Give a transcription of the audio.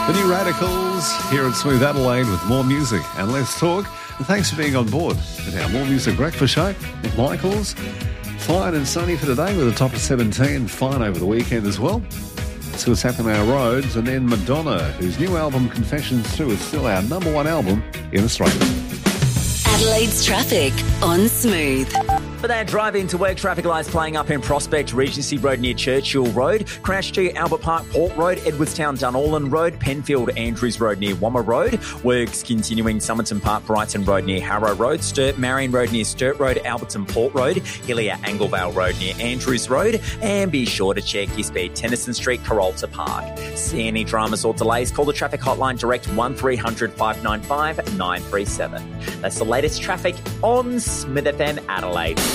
The New Radicals here at Smooth Adelaide with more music and less talk. And thanks for being on board with our More Music Breakfast Show with Michael's. Fine and sunny for today with a top of 17. Fine over the weekend as well. So what's happening on our roads. And then Madonna, whose new album Confessions 2 is still our number one album in Australia. Adelaide's traffic on Smooth. For that drive into work, traffic lights playing up in Prospect, Regency Road near Churchill Road, Crash to Albert Park, Port Road, Edwardstown, Dunallen Road, Penfield, Andrews Road near Wammer Road, works continuing Somerton Park, Brighton Road near Harrow Road, Sturt Marion Road near Sturt Road, Alberton Port Road, Hillier Anglevale Road near Andrews Road, and be sure to check your speed, Tennyson Street, Carolta Park. See any dramas or delays, call the traffic hotline direct 1300 595 937. That's the latest traffic on Smith FM Adelaide.